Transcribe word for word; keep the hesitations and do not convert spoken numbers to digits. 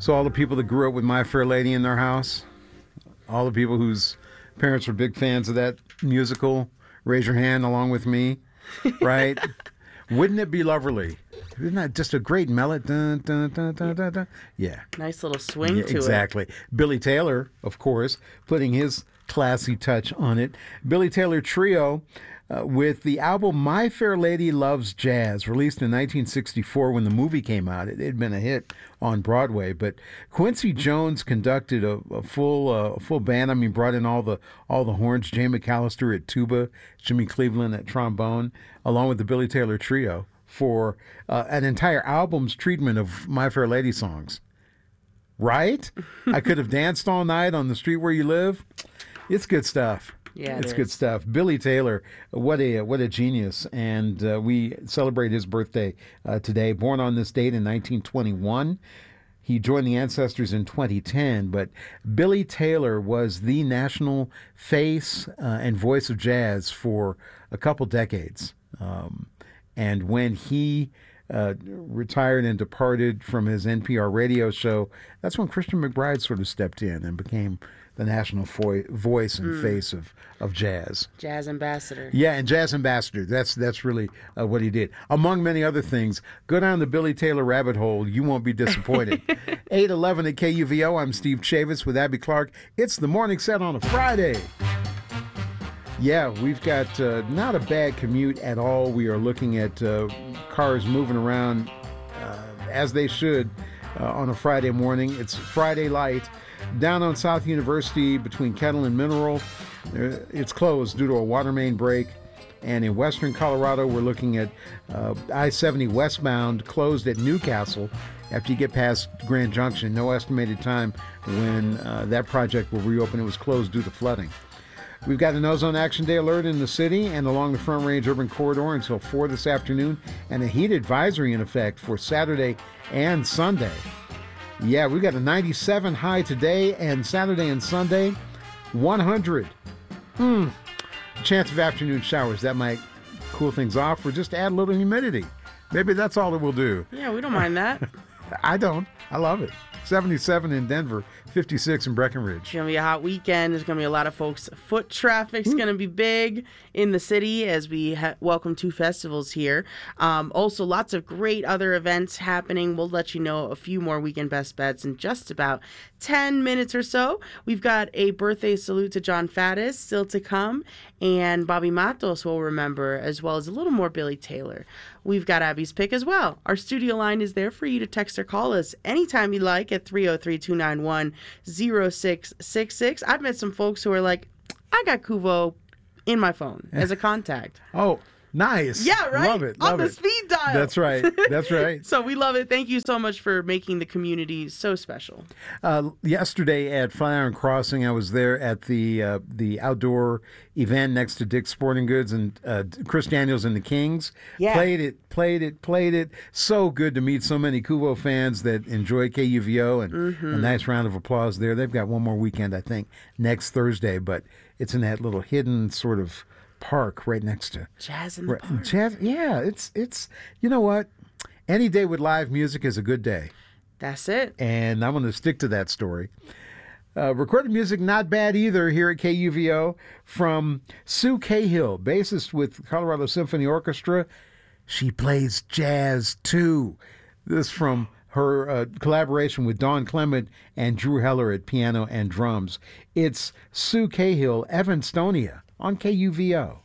So all the people that grew up with My Fair Lady in their house, all the people whose parents were big fans of that musical, raise your hand along with me, right? Wouldn't it be lovely? Isn't that just a great melody? Dun, dun, dun, dun, dun, dun. Yeah. Nice little swing Yeah, to exactly. it. Exactly. Billy Taylor, of course, putting his classy touch on it. Billy Taylor Trio uh, with the album My Fair Lady Loves Jazz, released in nineteen sixty-four when the movie came out. It had been a hit on Broadway, but Quincy Jones conducted a, a full uh, full band. I mean, brought in all the all the horns. Jay McAllister at tuba, Jimmy Cleveland at trombone, along with the Billy Taylor Trio for uh, an entire album's treatment of My Fair Lady songs. Right? I could have danced all night on the street where you live. It's good stuff. Yeah, it it's is. good stuff. Billy Taylor, what a what a genius, and uh, we celebrate his birthday uh, today. Born on this date in nineteen twenty-one, he joined the Ancestors in twenty ten. But Billy Taylor was the national face uh, and voice of jazz for a couple decades. Um, and when he uh, retired and departed from his N P R radio show, that's when Christian McBride sort of stepped in and became the national vo- voice and mm. face of, of jazz. Jazz ambassador. Yeah, and jazz ambassador. That's that's really uh, what he did. Among many other things, go down the Billy Taylor rabbit hole. You won't be disappointed. eight eleven at K U V O. I'm Steve Chavis with Abby Clark. It's the morning set on a Friday. Yeah, we've got uh, not a bad commute at all. We are looking at uh, cars moving around uh, as they should uh, on a Friday morning. It's Friday light. Down on South University between Kettle and Mineral, it's closed due to a water main break. And in western Colorado, we're looking at uh, I seventy westbound closed at Newcastle after you get past Grand Junction. No estimated time when uh, that project will reopen. It was closed due to flooding. We've got an Ozone Action Day alert in the city and along the Front Range Urban Corridor until four this afternoon, and a heat advisory in effect for Saturday and Sunday. Yeah, we've got a ninety-seven high today and Saturday and Sunday, one hundred. Hmm. Chance of afternoon showers. That might cool things off or just add a little humidity. Maybe that's all it will do. Yeah, we don't mind that. I don't. I love it. seventy-seven in Denver, fifty-six in Breckenridge. It's going to be a hot weekend. There's going to be a lot of folks. Foot traffic's going to be big in the city as we ha- welcome two festivals here. Um, also, lots of great other events happening. We'll let you know a few more weekend best bets in just about ten minutes or so. We've got a birthday salute to John Faddis still to come, and Bobby Matos will remember, as well as a little more Billy Taylor. We've got Abby's pick as well. Our studio line is there for you to text or call us anytime you like at three oh three, two nine one, oh six six six. I've met some folks who are like, I got Kuvo in my phone as a contact. Oh, nice. Yeah, right? Love it. Love On the it. speed dial. That's right. That's right. So we love it. Thank you so much for making the community so special. Uh, yesterday at Flatiron Crossing, I was there at the uh, the outdoor event next to Dick's Sporting Goods, and uh, Chris Daniels and the Kings Yeah. played it, played it, played it. So good to meet so many Kuvo fans that enjoy K U V O, and Mm-hmm. a nice round of applause there. They've got one more weekend, I think, next Thursday, but it's in that little hidden sort of park right next to Jazz in the park. Jazz. Yeah, it's it's you know what? Any day with live music is a good day. That's it. And I'm going to stick to that story. Uh, recorded music, not bad either here at K U V O from Sue Cahill, bassist with Colorado Symphony Orchestra. She plays jazz too. This from her uh, collaboration with Don Clement and Drew Heller at piano and drums. It's Sue Cahill, Evanstonia on K U V O.